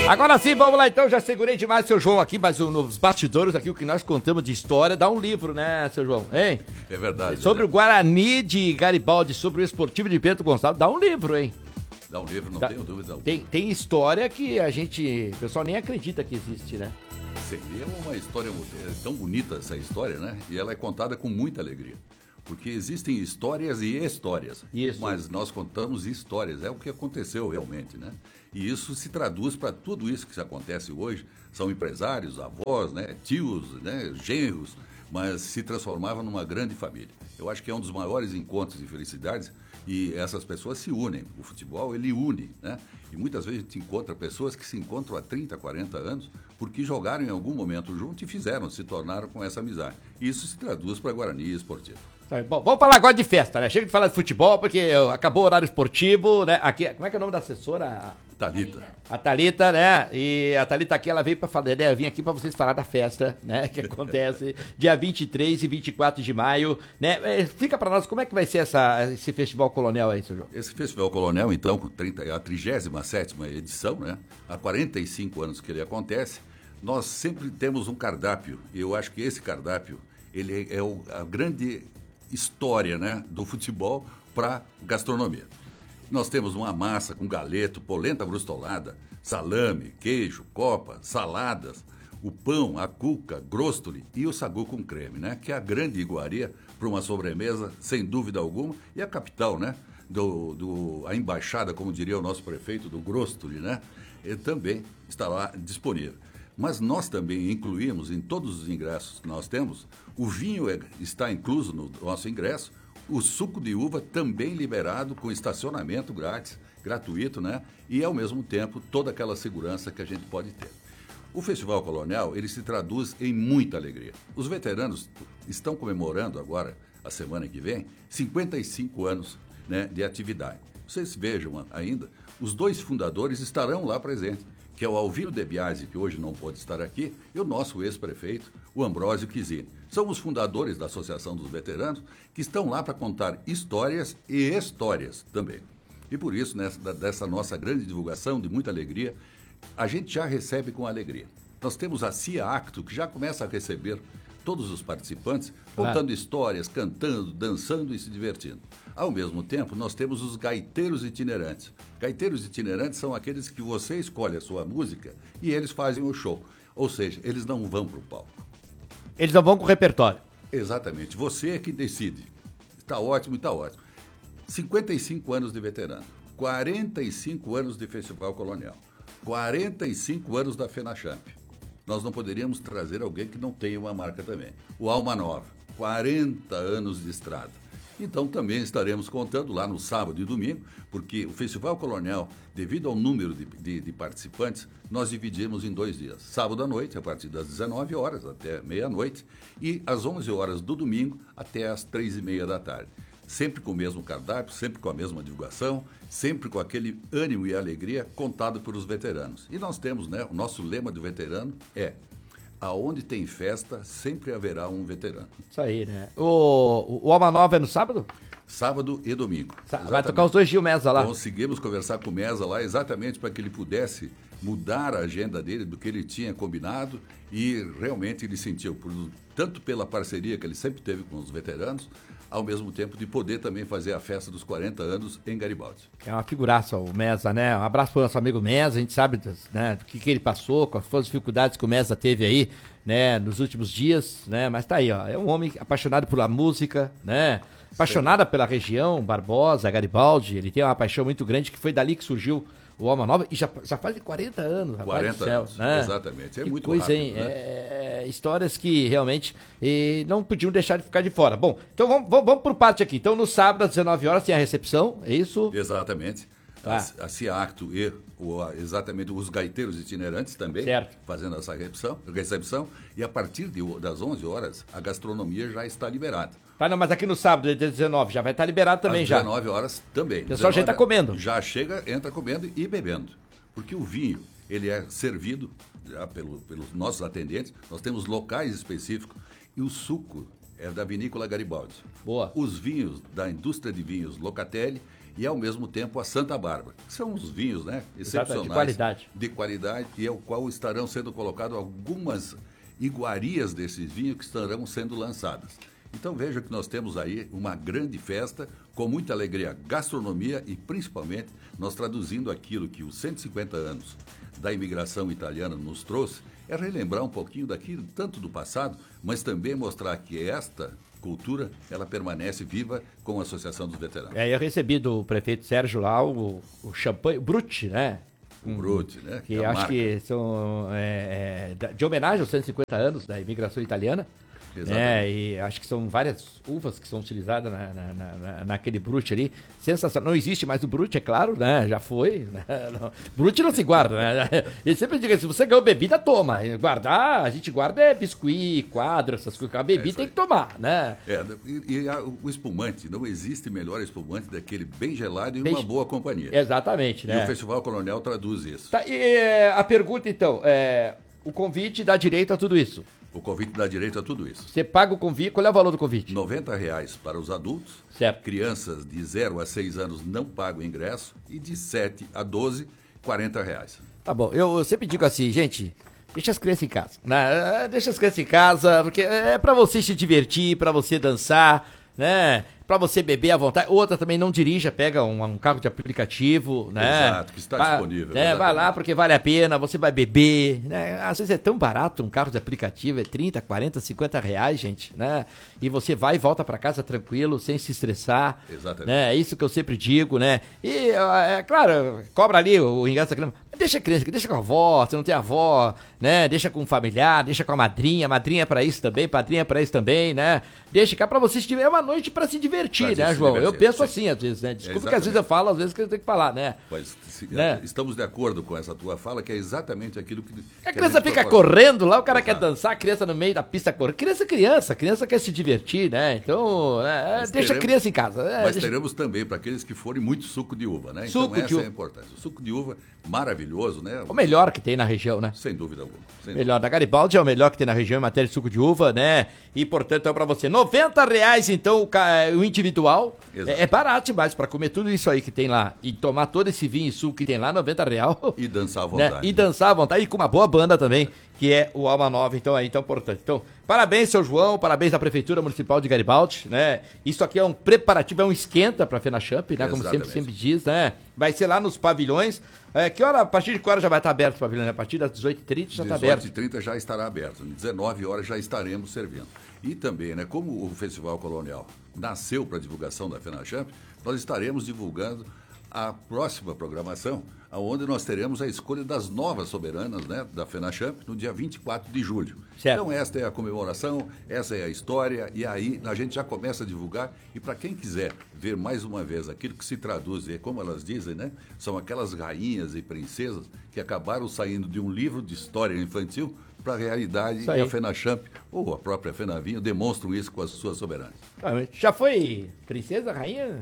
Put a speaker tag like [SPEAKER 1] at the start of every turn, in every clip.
[SPEAKER 1] Agora sim, vamos lá então, já segurei demais, seu João, aqui, mas nos bastidores aqui, o que nós contamos de história, dá um livro, né, seu João, hein?
[SPEAKER 2] É verdade.
[SPEAKER 1] Sobre o Guarani de Garibaldi, sobre o Esportivo de Bento Gonçalves, dá um livro, hein?
[SPEAKER 2] Dá um livro, não tenho dúvida.
[SPEAKER 1] Tem história que o pessoal nem acredita que existe, né?
[SPEAKER 2] Seria uma história tão bonita essa história, né? E ela é contada com muita alegria. Porque existem histórias e histórias.
[SPEAKER 1] Isso.
[SPEAKER 2] Mas nós contamos histórias, é o que aconteceu realmente, né? E isso se traduz para tudo isso que acontece hoje. São empresários, avós, né? Tios, né? Genros, mas se transformavam numa grande família. Eu acho que é um dos maiores encontros de felicidades e essas pessoas se unem. O futebol, ele une, né? E muitas vezes a gente encontra pessoas que se encontram há 30, 40 anos porque jogaram em algum momento junto e se tornaram com essa amizade. E isso se traduz para Guarani Esportivo.
[SPEAKER 1] Bom, vamos falar agora de festa, né? Chega de falar de futebol, porque acabou o horário esportivo, né? Aqui, como é que é o nome da assessora?
[SPEAKER 2] Thalita.
[SPEAKER 1] A Thalita, né? E a Thalita aqui, ela veio pra falar, né? Eu vim aqui pra vocês falar da festa, né? Que acontece dia 23 e 24 de maio, né? Explica pra nós como é que vai ser esse Festival Colonial aí, seu João.
[SPEAKER 2] Esse Festival Colonial, então, a 37ª edição, né? Há 45 anos que ele acontece, nós sempre temos um cardápio. E eu acho que esse cardápio, ele é a grande história, né, do futebol para gastronomia. Nós temos uma massa com galeto, polenta brustolada, salame, queijo, copa, saladas, o pão, a cuca, gróstoli e o sagu com creme, né, que é a grande iguaria para uma sobremesa, sem dúvida alguma, e a capital, né, a embaixada, como diria o nosso prefeito, do gróstoli, né, também está lá disponível. Mas nós também incluímos em todos os ingressos que nós temos, o vinho está incluso no nosso ingresso, o suco de uva também liberado com estacionamento gratuito, né? E ao mesmo tempo toda aquela segurança que a gente pode ter. O Festival Colonial, ele se traduz em muita alegria. Os veteranos estão comemorando agora, a semana que vem, 55 anos, né, de atividade. Vocês vejam ainda, os dois fundadores estarão lá presentes, que é o Alvino De Biasi, que hoje não pode estar aqui, e o nosso ex-prefeito, o Ambrósio Quisini. São os fundadores da Associação dos Veteranos, que estão lá para contar histórias e histórias também. E por isso, dessa nossa grande divulgação, de muita alegria, a gente já recebe com alegria. Nós temos a CIA Acto, que já começa a receber todos os participantes, contando histórias, cantando, dançando e se divertindo. Ao mesmo tempo, nós temos os gaiteiros itinerantes. Gaiteiros itinerantes são aqueles que você escolhe a sua música e eles fazem o show. Ou seja, eles não vão para o palco.
[SPEAKER 1] Eles não vão com o repertório.
[SPEAKER 2] Exatamente. Você é que decide. Está ótimo, está ótimo. 55 anos de veterano, 45 anos de Festival Colonial, 45 anos da FENACHAMP. Nós não poderíamos trazer alguém que não tenha uma marca também. O Alma Nova, 40 anos de estrada. Então também estaremos contando lá no sábado e domingo, porque o Festival Colonial, devido ao número de participantes, nós dividimos em 2 dias. Sábado à noite, a partir das 19 horas até meia-noite, e às 11 horas do domingo até às 3h30 da tarde. Sempre com o mesmo cardápio, sempre com a mesma divulgação, sempre com aquele ânimo e alegria contado pelos veteranos. E nós temos, né, o nosso lema do veterano é: aonde tem festa, sempre haverá um veterano.
[SPEAKER 1] Isso aí, né? O Alma Nova é no sábado?
[SPEAKER 2] Sábado e domingo.
[SPEAKER 1] Vai tocar os 2 dias o Mesa lá.
[SPEAKER 2] Conseguimos conversar com o Mesa lá exatamente para que ele pudesse mudar a agenda dele do que ele tinha combinado e realmente ele sentiu, tanto pela parceria que ele sempre teve com os veteranos, ao mesmo tempo de poder também fazer a festa dos 40 anos em Garibaldi.
[SPEAKER 1] É uma figuraça o Mesa, né? Um abraço para o nosso amigo Mesa, a gente sabe, né, do que ele passou, quais foram as dificuldades que o Mesa teve aí, né, nos últimos dias, né? Mas tá aí, ó, é um homem apaixonado pela música, né? Apaixonada pela região, Barbosa, Garibaldi, ele tem uma paixão muito grande, que foi dali que surgiu o Alma Nova, e já faz 40 anos, rapaz
[SPEAKER 2] 40
[SPEAKER 1] do céu,
[SPEAKER 2] anos,
[SPEAKER 1] né?
[SPEAKER 2] Exatamente, é
[SPEAKER 1] que
[SPEAKER 2] muito
[SPEAKER 1] coisa,
[SPEAKER 2] rápido,
[SPEAKER 1] hein?
[SPEAKER 2] né?
[SPEAKER 1] Histórias que realmente não podiam deixar de ficar de fora. Bom, então vamos por parte aqui. Então no sábado às 19 horas tem a recepção, é isso?
[SPEAKER 2] Exatamente. A CIA Acto e exatamente os gaiteiros itinerantes também,
[SPEAKER 1] certo,
[SPEAKER 2] fazendo essa recepção, e a partir das 11 horas a gastronomia já está liberada.
[SPEAKER 1] Não, mas aqui no sábado, dia 19, já vai estar liberado também.
[SPEAKER 2] Às
[SPEAKER 1] já.
[SPEAKER 2] 19 horas também.
[SPEAKER 1] O pessoal já está comendo.
[SPEAKER 2] Já chega, entra comendo e bebendo. Porque o vinho, ele é servido já pelos nossos atendentes, nós temos locais específicos, e o suco é da Vinícola Garibaldi.
[SPEAKER 1] Boa.
[SPEAKER 2] Os vinhos da indústria de vinhos Locatelli e, ao mesmo tempo, a Santa Bárbara. São os vinhos, né, excepcionais.
[SPEAKER 1] De qualidade.
[SPEAKER 2] De qualidade, e ao qual estarão sendo colocadas algumas iguarias desses vinhos que estarão sendo lançadas. Então veja que nós temos aí uma grande festa, com muita alegria, gastronomia e, principalmente, nós traduzindo aquilo que os 150 anos da imigração italiana nos trouxe, é relembrar um pouquinho daquilo, tanto do passado, mas também mostrar que esta cultura, ela permanece viva com a Associação dos Veteranos.
[SPEAKER 1] Eu recebi do prefeito Sérgio lá o champanhe, o Brut, né?
[SPEAKER 2] O Brut, né?
[SPEAKER 1] Que acho que são de homenagem aos 150 anos da imigração italiana. E acho que são várias uvas que são utilizadas naquele Brut ali. Sensacional. Não existe mais o Brut, é claro, né? Já foi. Né? Brut não se guarda, né? Ele sempre diz, se você ganhou bebida, toma. Guardar, a gente guarda biscuit, quadro, essas coisas. A bebida tem que tomar, né?
[SPEAKER 2] O espumante, não existe melhor espumante daquele bem gelado e uma boa companhia.
[SPEAKER 1] Exatamente, né?
[SPEAKER 2] E o Festival Colonial traduz isso.
[SPEAKER 1] Tá, e a pergunta, então, o convite dá direito a tudo isso?
[SPEAKER 2] O convite dá direito a tudo isso.
[SPEAKER 1] Você paga o convite, qual é o valor do convite?
[SPEAKER 2] R$90 para os adultos.
[SPEAKER 1] Certo.
[SPEAKER 2] Crianças de 0 a 6 anos não pagam ingresso. E de 7 a 12, R$40.
[SPEAKER 1] Tá bom, eu sempre digo assim, gente, deixa as crianças em casa. Né? Deixa as crianças em casa, porque é pra você se divertir, pra você dançar, né? Pra você beber à vontade. Outra também, não dirija, pega um carro de aplicativo, né?
[SPEAKER 2] Exato, que está disponível.
[SPEAKER 1] Vai lá porque vale a pena, você vai beber, né? Às vezes é tão barato um carro de aplicativo, é 30, 40, 50 reais, gente, né? E você vai e volta pra casa tranquilo, sem se estressar.
[SPEAKER 2] Exatamente.
[SPEAKER 1] Né? É isso que eu sempre digo, né? E, claro, cobra ali o ingresso da criança. Deixa a criança, deixa com a avó, se não tem avó, né? Deixa com o familiar, deixa com a madrinha é pra isso também, padrinha é pra isso também, né? Deixa cá pra você se divertir, é uma noite pra se divertir, né, João? Eu penso assim, às vezes, né? Desculpa que às vezes eu falo, às vezes que eu tenho que falar, né?
[SPEAKER 2] Mas
[SPEAKER 1] né?
[SPEAKER 2] Estamos de acordo com essa tua fala, que é exatamente aquilo que
[SPEAKER 1] a criança fica correndo lá, o cara quer dançar, a criança no meio da pista correndo. Criança quer se divertir, né? Então, deixa a criança em casa.
[SPEAKER 2] Mas teremos também para aqueles que forem muito suco de uva, né? Então essa é a importância. O suco de uva, maravilhoso, né?
[SPEAKER 1] O melhor que tem na região, né?
[SPEAKER 2] Sem dúvida alguma.
[SPEAKER 1] Melhor da Garibaldi é o melhor que tem na região em matéria de suco de uva, né? E, portanto, é pra você. R$90, então, o individual. É barato demais pra comer tudo isso aí que tem lá. E tomar todo esse vinho e suco que tem lá, R$90.
[SPEAKER 2] E dançar à vontade.
[SPEAKER 1] Né? E dançar à vontade. E com uma boa banda também, que é o Alma Nova. Então, portanto. Então, parabéns, seu João. Parabéns à Prefeitura Municipal de Garibaldi, né? Isso aqui é um preparativo, é um esquenta pra FenaChamp, né? Como sempre diz, né? Vai ser lá nos pavilhões. A partir de que hora já vai estar aberto o pavilhão? A partir das 18h30 já está aberto.
[SPEAKER 2] 18h30 já estará aberto. Às 19 horas já estaremos servindo. E também, né, como o Festival Colonial nasceu para a divulgação da FenaChamp, nós estaremos divulgando a próxima programação, onde nós teremos a escolha das novas soberanas, né, da FenaChamp no dia 24 de julho.
[SPEAKER 1] Certo.
[SPEAKER 2] Então esta é a comemoração, essa é a história, e aí a gente já começa a divulgar. E para quem quiser ver mais uma vez aquilo que se traduz, e como elas dizem, né, são aquelas rainhas e princesas que acabaram saindo de um livro de história infantil para a realidade, e a FenaChamp ou a própria FenaVinho demonstram isso com as suas soberanas.
[SPEAKER 1] Já foi princesa, rainha?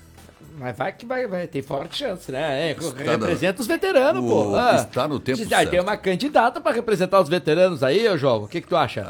[SPEAKER 1] Mas vai que vai ter forte chance, né? Representa os veteranos, pô.
[SPEAKER 2] Está no tempo certo.
[SPEAKER 1] Tem uma candidata para representar os veteranos aí, ô João. O que tu acha?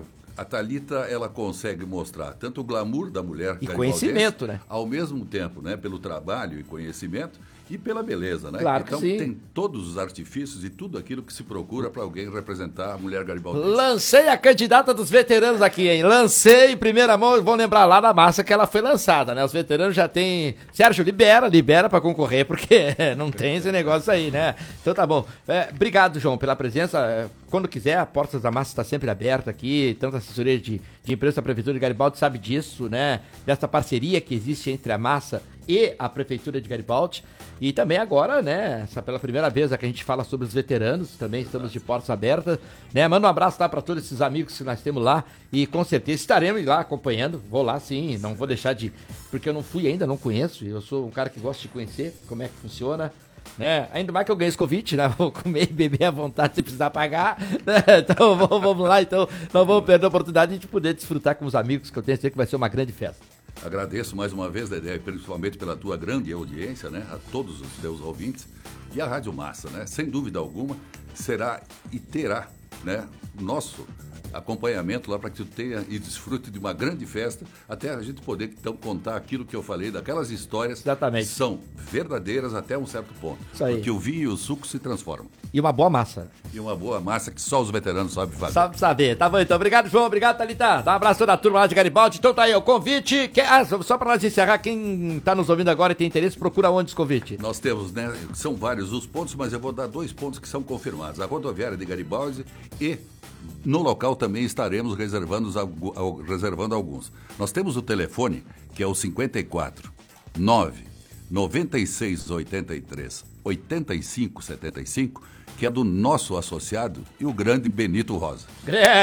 [SPEAKER 2] A Thalita, ela consegue mostrar tanto o glamour da mulher
[SPEAKER 1] e conhecimento, né?
[SPEAKER 2] Ao mesmo tempo, né? Pelo trabalho e conhecimento e pela beleza, né?
[SPEAKER 1] Claro
[SPEAKER 2] então
[SPEAKER 1] que sim.
[SPEAKER 2] Tem todos os artifícios e tudo aquilo que se procura para alguém representar a mulher garibaldense.
[SPEAKER 1] Lancei a candidata dos veteranos aqui, hein? Lancei em primeira mão, vão lembrar lá da massa que ela foi lançada, né? Os veteranos já tem... Sérgio, libera para concorrer, porque não tem esse negócio aí, né? Então tá bom. Obrigado, João, pela presença. Quando quiser, a Portas da Massa está sempre aberta aqui, tanto a assessoria de imprensa da Prefeitura de Garibaldi sabe disso, né? Dessa parceria que existe entre a Massa e a Prefeitura de Garibaldi. E também agora, né, pela primeira vez que a gente fala sobre os veteranos, também estamos de portas abertas, né? Manda um abraço lá para todos esses amigos que nós temos lá e com certeza estaremos lá acompanhando. Vou lá sim, não vou deixar de... Porque eu não fui ainda, não conheço, eu sou um cara que gosta de conhecer como é que funciona. Né? Ainda mais que eu ganhei esse convite, né? Vou comer e beber à vontade sem precisar pagar, né? Então vamos lá, então não vamos perder a oportunidade de poder desfrutar com os amigos, que eu tenho certeza que vai ser uma grande festa.
[SPEAKER 2] Agradeço mais uma vez, Dedé, principalmente pela tua grande audiência, né? A todos os teus ouvintes. E a Rádio Massa, né? Sem dúvida alguma, será e terá, né? acompanhamento lá para que tu tenha e desfrute de uma grande festa, até a gente poder então contar aquilo que eu falei, daquelas histórias
[SPEAKER 1] Exatamente.
[SPEAKER 2] que são verdadeiras até um certo ponto.
[SPEAKER 1] Isso aí.
[SPEAKER 2] Porque o vinho e o suco se transformam.
[SPEAKER 1] E uma boa massa.
[SPEAKER 2] E uma boa massa que só os veteranos sabem fazer.
[SPEAKER 1] Sabe saber. Tá bom, então. Obrigado, João. Obrigado, Thalita. Dá um abraço da turma lá de Garibaldi. Então tá aí o convite. Só para nós encerrar, quem tá nos ouvindo agora e tem interesse, procura onde esse convite?
[SPEAKER 2] Nós temos, né, são vários os pontos, mas eu vou dar 2 pontos que são confirmados. A rodoviária de Garibaldi e no local também estaremos reservando alguns. Nós temos o telefone, que é o 54 9 96 83 85 75, que é do nosso associado e o grande Benito Rosa.